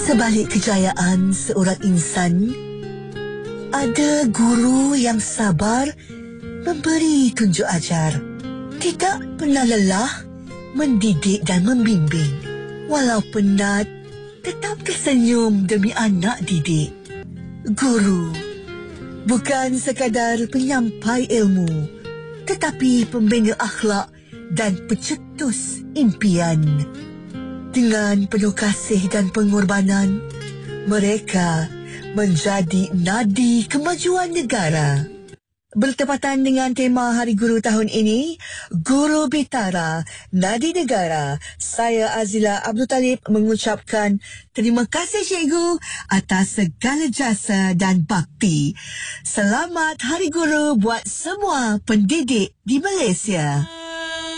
Sebalik kejayaan seorang insan, ada guru yang sabar memberi tunjuk ajar. Tidak pernah lelah mendidik dan membimbing. Walau penat, tetap tersenyum demi anak didik. Guru bukan sekadar penyampai ilmu, tetapi pembina akhlak dan pencetus impian. Dengan penuh kasih dan pengorbanan, mereka menjadi nadi kemajuan negara. Bertepatan dengan tema Hari Guru tahun ini, Guru Bitara, Nadi Negara, saya Azila Abdul Talib mengucapkan terima kasih cikgu atas segala jasa dan bakti. Selamat Hari Guru buat semua pendidik di Malaysia.